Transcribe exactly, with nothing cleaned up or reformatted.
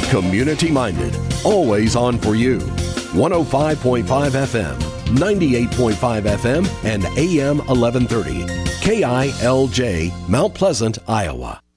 Community-minded, always on for you. one oh five point five F M, ninety-eight point five F M, and A M eleven thirty. K I L J, Mount Pleasant, Iowa.